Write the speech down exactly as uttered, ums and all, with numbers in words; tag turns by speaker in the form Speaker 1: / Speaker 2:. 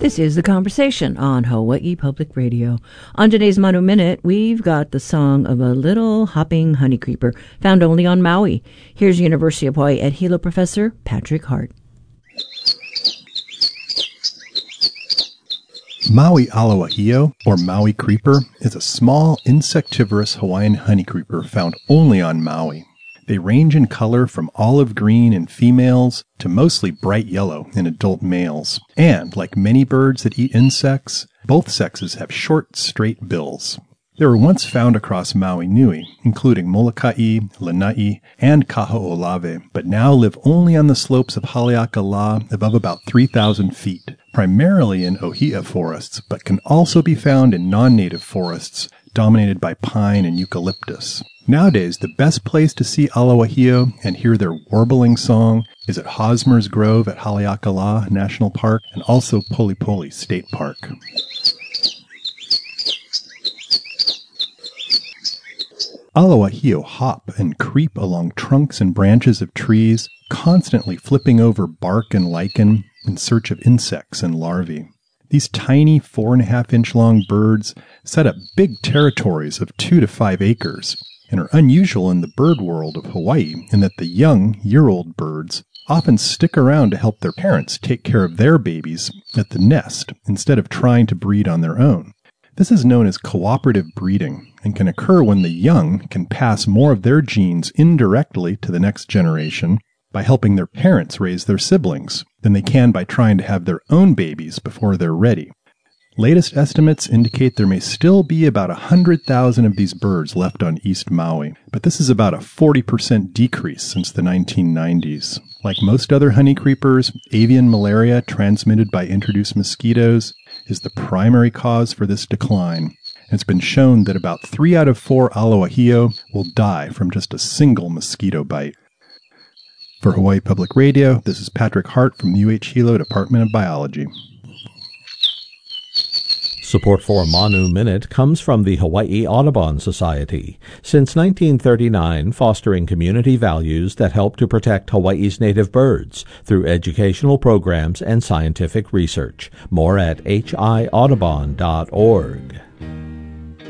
Speaker 1: This is The Conversation on Hawaii Public Radio. On today's Manu Minute, we've got the song of a little hopping honey creeper found only on Maui. Here's University of Hawaii Ed Hilo professor Patrick Hart.
Speaker 2: Maui alawahio, or Maui creeper, is a small insectivorous Hawaiian honey creeper found only on Maui. They range in color from olive green in females to mostly bright yellow in adult males. And, like many birds that eat insects, both sexes have short, straight bills. They were once found across Maui Nui, including Molokai, Lanai, and Kaho'olawe, but now live only on the slopes of Haleakala above about three thousand feet, primarily in ohia forests, but can also be found in non-native forests dominated by pine and eucalyptus. Nowadays, the best place to see alawahio and hear their warbling song is at Hosmer's Grove at Haleakala National Park and also Polipoli State Park. Alawahio hop and creep along trunks and branches of trees, constantly flipping over bark and lichen in search of insects and larvae. These tiny four and a half inch long birds set up big territories of two to five acres and are unusual in the bird world of Hawaii in that the young, year-old birds often stick around to help their parents take care of their babies at the nest instead of trying to breed on their own. This is known as cooperative breeding and can occur when the young can pass more of their genes indirectly to the next generation by helping their parents raise their siblings than they can by trying to have their own babies before they're ready. Latest estimates indicate there may still be about one hundred thousand of these birds left on East Maui, but this is about a forty percent decrease since the nineteen nineties. Like most other honey creepers, avian malaria transmitted by introduced mosquitoes is the primary cause for this decline. It's been shown that about three out of four alawahio will die from just a single mosquito bite. For Hawaii Public Radio, this is Patrick Hart from the U H Hilo Department of Biology.
Speaker 3: Support for Manu Minute comes from the Hawaii Audubon Society. Since nineteen thirty-nine, fostering community values that help to protect Hawaii's native birds through educational programs and scientific research. More at h i audubon dot org.